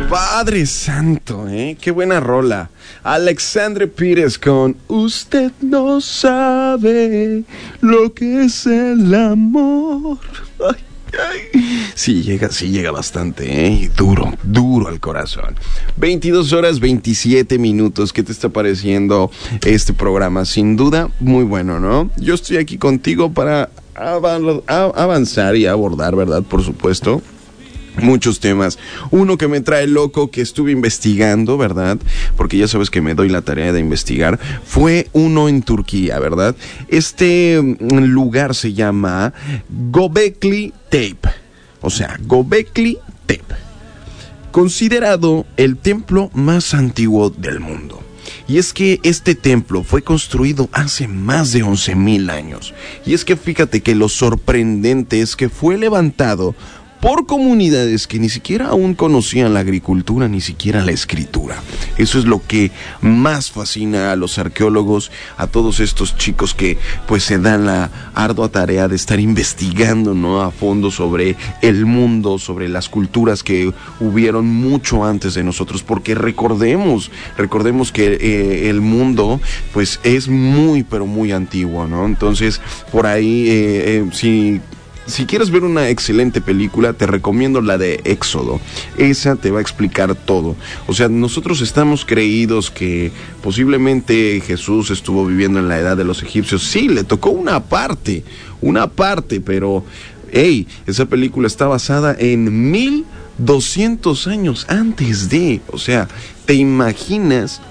Padre Santo, qué buena rola. Alexandre Pires con Usted no sabe lo que es el amor. Ay, ay. Sí llega bastante, y duro al corazón. 22 horas 27 minutos. ¿Qué te está pareciendo este programa? Sin duda, muy bueno, ¿no? Yo estoy aquí contigo para avanzar y abordar, ¿verdad? Por supuesto, muchos temas. Uno que me trae loco, que estuve investigando, ¿verdad? Porque ya sabes que me doy la tarea de investigar. Fue uno en Turquía, ¿verdad? Este lugar se llama Göbekli Tepe. O sea, Göbekli Tepe. Considerado el templo más antiguo del mundo. Y es que este templo fue construido hace más de 11,000 años. Y es que fíjate que lo sorprendente es que fue levantado por comunidades que ni siquiera aún conocían la agricultura, ni siquiera la escritura. Eso es lo que más fascina a los arqueólogos, a todos estos chicos que pues se dan la ardua tarea de estar investigando, ¿no?, a fondo sobre el mundo, sobre las culturas que hubieron mucho antes de nosotros, porque recordemos que el mundo pues es muy, pero muy antiguo, ¿no? Entonces, por ahí, Si quieres ver una excelente película, te recomiendo la de Éxodo. Esa te va a explicar todo. O sea, nosotros estamos creídos que posiblemente Jesús estuvo viviendo en la edad de los egipcios. Sí, le tocó una parte, pero, esa película está basada en 1200 años antes de. O sea, ¿te imaginas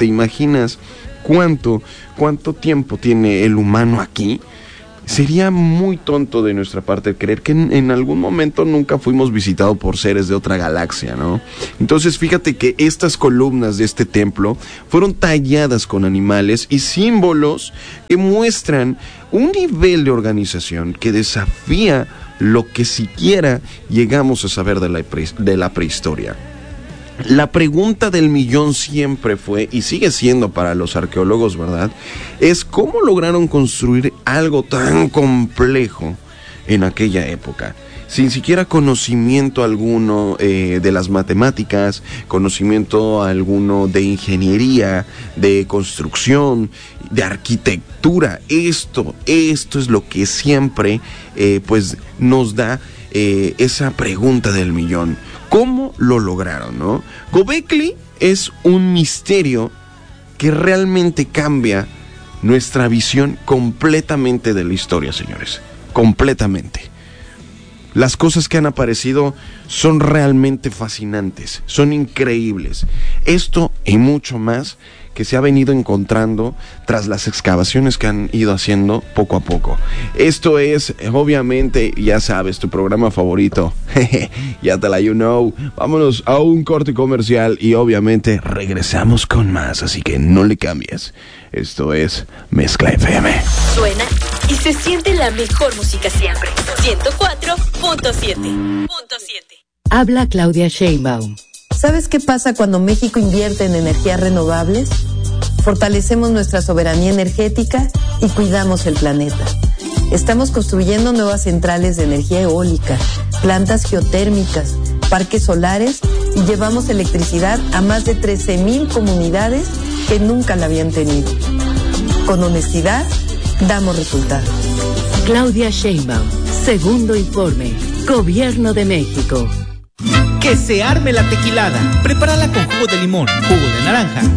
cuánto tiempo tiene el humano aquí? Sería muy tonto de nuestra parte creer que en algún momento nunca fuimos visitados por seres de otra galaxia, ¿no? Entonces fíjate que estas columnas de este templo fueron talladas con animales y símbolos que muestran un nivel de organización que desafía lo que siquiera llegamos a saber de la prehistoria. La pregunta del millón siempre fue, y sigue siendo para los arqueólogos, ¿verdad?, es cómo lograron construir algo tan complejo en aquella época, sin siquiera conocimiento alguno de las matemáticas, conocimiento alguno de ingeniería, de construcción, de arquitectura. Esto es lo que siempre pues nos da esa pregunta del millón. ¿Cómo lo lograron, no? Göbekli es un misterio que realmente cambia nuestra visión completamente de la historia, señores. Completamente. Las cosas que han aparecido son realmente fascinantes, son increíbles. Esto y mucho más que se ha venido encontrando tras las excavaciones que han ido haciendo poco a poco. Esto es, obviamente, ya sabes, tu programa favorito. Ya te la you know. Vámonos a un corte comercial y obviamente regresamos con más, así que no le cambies. Esto es Mezcla FM. Suena y se siente la mejor música siempre. 104.7. Habla Claudia Sheinbaum. ¿Sabes qué pasa cuando México invierte en energías renovables? Fortalecemos nuestra soberanía energética y cuidamos el planeta. Estamos construyendo nuevas centrales de energía eólica, plantas geotérmicas, parques solares y llevamos electricidad a más de 13,000 comunidades que nunca la habían tenido. Con honestidad, damos resultados. Claudia Sheinbaum, segundo informe, Gobierno de México. Que se arme la tequilada. Prepárala con jugo de limón, jugo de naranja,